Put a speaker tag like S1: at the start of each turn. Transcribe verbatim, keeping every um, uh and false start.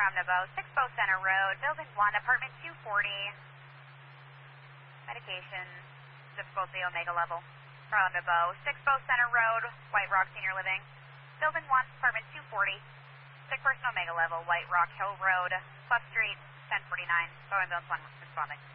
S1: from Nebo, six Bow Center Road, Building one, Apartment two forty. Medication, difficulty Omega level. From Nebo, six Bow Center Road, White Rock Senior Living, Building one, Apartment two forty. Sick person Omega level, White Rock Hill Road, Club Street, ten forty-nine. Boeing Building one responding.